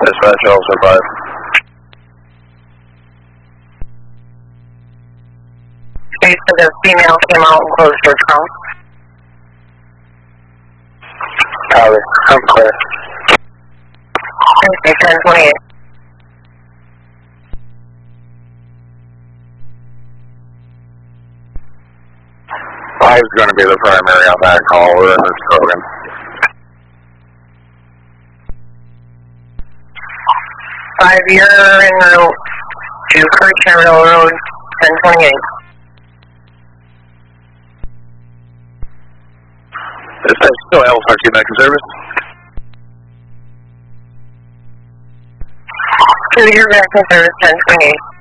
Dispatch also 5. Okay, so the female came out and closed her trunk. Copy. I'm clear. Okay, 1028. 5 is going to be the primary on that call. We're in this program. 5, you're en route to Kirchner Railroad, 1028. This is still Halifax Medical Service. To your American Service, 1028.